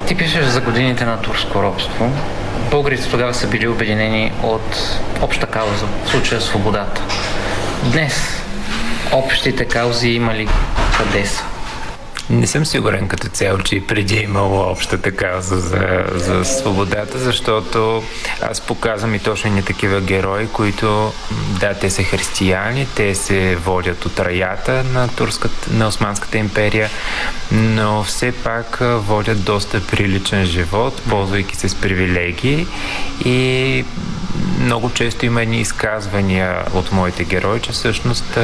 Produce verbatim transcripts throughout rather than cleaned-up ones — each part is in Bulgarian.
Ти пишеш за годините на турско робство. Българите тогава са били обединени от обща кауза, в случая свободата. Днес общите каузи има ли къде са? Не съм сигурен като цяло, че и преди е имало общата кауза за, за свободата, защото аз показвам и точно ни такива герои, които, да, те са християни, те се водят от раята на, турската, на Османската империя, но все пак водят доста приличен живот, ползвайки се с привилегии, и много често има едни изказвания от моите герои, че всъщност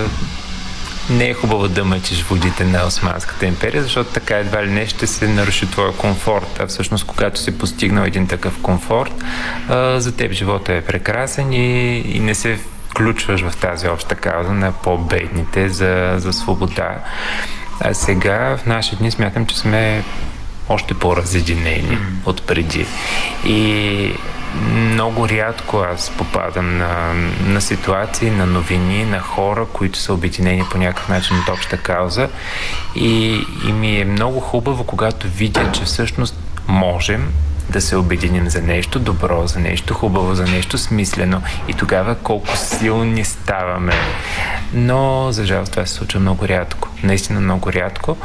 не е хубаво да мъчиш водите на Османската империя, защото така едва ли не ще се наруши твоя комфорт. А всъщност, когато си постигнал един такъв комфорт, за теб живота е прекрасен и, и не се включваш в тази обща кауза на по-бедните за, за свобода. А сега, в наши дни, смятам, че сме още по-разединени mm. от преди. И много рядко аз попадам на, на ситуации, на новини, на хора, които са обединени по някакъв начин от обща кауза, и, и ми е много хубаво, когато видя, че всъщност можем да се обединим за нещо добро, за нещо хубаво, за нещо смислено, и тогава колко силни ставаме. Но за жалост това се случва много рядко, наистина много рядко,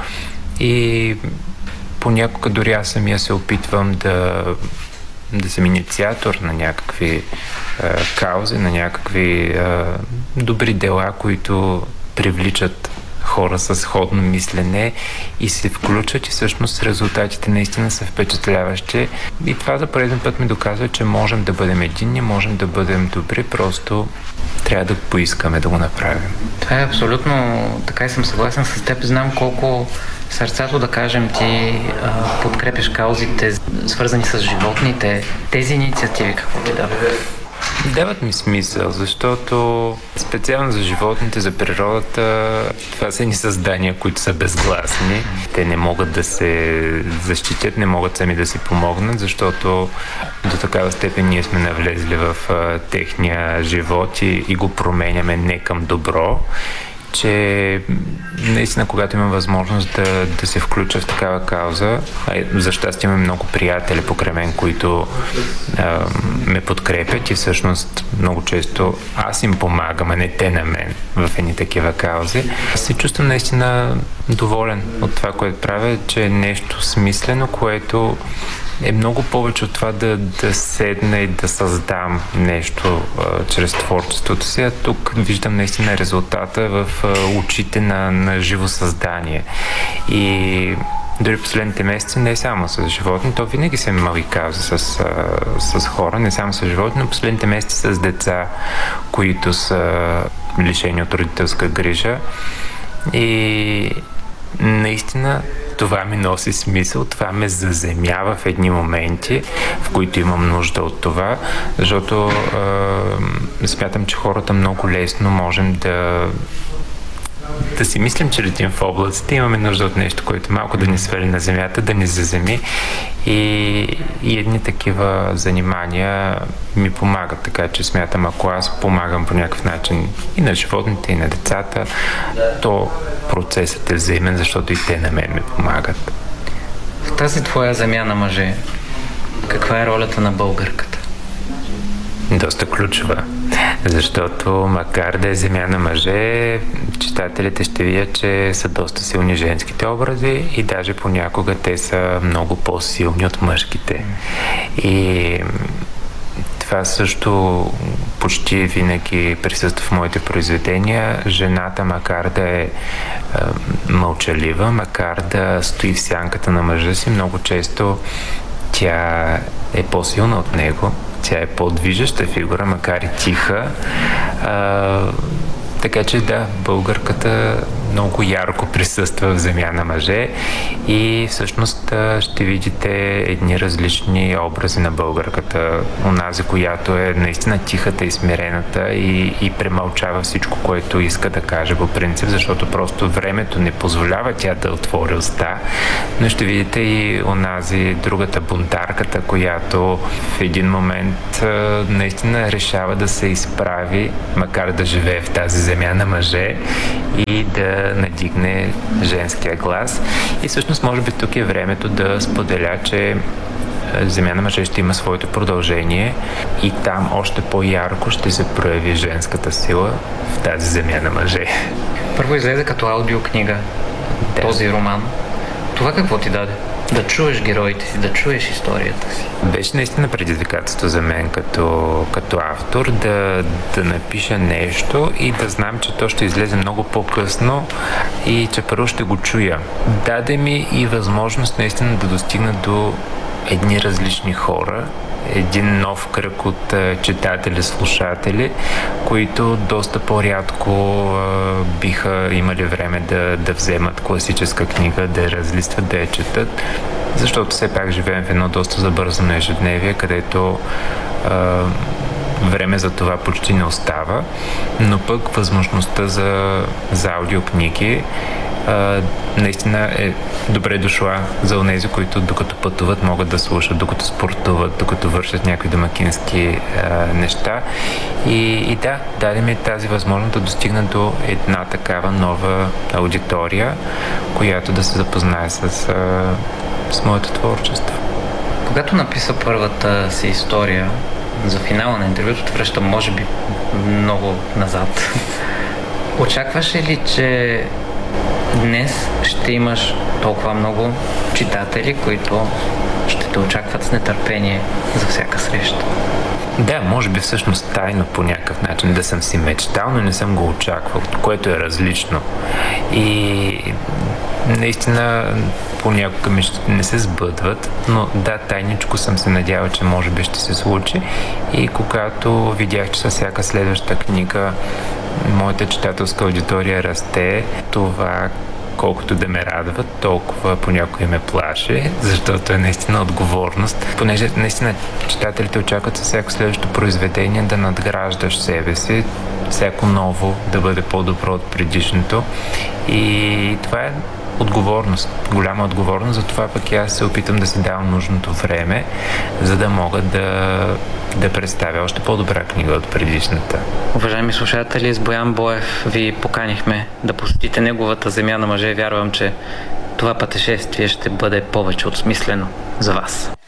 и понякога дори аз самия се опитвам да да съм инициатор на някакви е, каузи, на някакви е, добри дела, които привличат хора с сходно мислене и се включват, и всъщност резултатите наистина са впечатляващи. И това за пореден път ми доказва, че можем да бъдем единни, можем да бъдем добри, просто трябва да поискаме да го направим. Това е абсолютно така, и съм съгласен с теб. Знам колко сърцато, да кажем, ти а, подкрепяш каузите, свързани с животните. Тези инициативи какво ти дават? Дават ми смисъл, защото специално за животните, за природата, това са ни създания, които са безгласни. Те не могат да се защитят, не могат сами да си помогнат, защото до такава степен ние сме навлезли в а, техния живот и, и го променяме не към добро, че наистина, когато имам възможност да, да се включа в такава кауза, за щастие имам много приятели покрай мен, които а, ме подкрепят, и всъщност много често аз им помагам, а не те на мен в едни такива каузи. Аз се чувствам наистина доволен от това, което правя, че е нещо смислено, което е много повече от това да, да седна и да създам нещо а, чрез творчеството си. А тук виждам наистина резултата в а, очите на, на живо създание. И дори последните месеци не само с животни, то винаги се имал и каузи с, с хора, не само с животни, но последните месеци с деца, които са лишени от родителска грижа. И наистина това ми носи смисъл, това ме заземява в едни моменти, в които имам нужда от това, защото е, смятам, че хората много лесно можем да да си мислим, че летим в облаците, имаме нужда от нещо, което малко да ни свали на земята, да ни заземи, и, и едни такива занимания ми помагат, така че смятам, ако аз помагам по някакъв начин и на животните, и на децата, то процесът е взаимен, защото и те на мен ми помагат. В тази твоя земя на мъже, каква е ролята на българката? Доста ключова, защото макар да е земя на мъже, читателите ще видят, че са доста силни женските образи, и даже понякога те са много по-силни от мъжките. И това също почти винаги присъства в моите произведения. Жената, макар да е, е мълчалива, макар да стои в сянката на мъжа си, много често тя е по-силна от него. Тя е по-движеща фигура, макар и тиха. А, така че да, българката много ярко присъства в земя на мъже, и всъщност ще видите едни различни образи на българката. Онази, която е наистина тихата и смирената, и, и премълчава всичко, което иска да каже по принцип, защото просто времето не позволява тя да отвори уста. Но ще видите и онази другата бунтарката, която в един момент наистина решава да се изправи, макар да живее в тази земя на мъже, и да да надигне женския глас. И всъщност може би тук е времето да споделя, че Земя на мъже ще има своето продължение и там още по-ярко ще се прояви женската сила в тази Земя на мъже. Първо излезе като аудиокнига да. Този роман. Това какво ти даде? Да чуеш героите си, да чуеш историята си. Беше наистина предизвикателство за мен като, като автор да, да напиша нещо и да знам, че то ще излезе много по-късно и че първо ще го чуя. Даде ми и възможност наистина да достигна до едни различни хора, един нов кръг от читатели, слушатели, които доста по-рядко а, биха имали време да, да вземат класическа книга, да я разлистват, да я четат, защото все пак живеем в едно доста забързано ежедневие, където а, време за това почти не остава, но пък възможността за, за аудиокниги Uh, наистина е добре дошла за онези, които докато пътуват могат да слушат, докато спортуват, докато вършат някакви домакински uh, неща. И, и да, даде ми тази възможност да достигна до една такава нова аудитория, която да се запознае с, uh, с моето творчество. Когато написа първата си история за финала на интервюто, връщам може би много назад. Очакваше ли, че днес ще имаш толкова много читатели, които ще те очакват с нетърпение за всяка среща? Да, може би всъщност тайно по някакъв начин да съм си мечтал, но не съм го очаквал, което е различно. И наистина понякога мечтите не се сбъдват, но да, тайничко съм се надявал, че може би ще се случи. И когато видях, че със всяка следваща книга моята читателска аудитория расте, това колкото да ме радва, толкова понякога ме плаши, защото е наистина отговорност. Понеже наистина читателите очакват със всяко следващо произведение да надграждаш себе си, всяко ново да бъде по-добро от предишното. И това е отговорност, голяма отговорност, затова пък аз се опитам да си давам нужното време, за да мога да, да представя още по-добра книга от предишната. Уважаеми слушатели, с Боян Боев ви поканихме да посетите неговата Земя на мъже. Вярвам, че това пътешествие ще бъде повече от смислено за вас.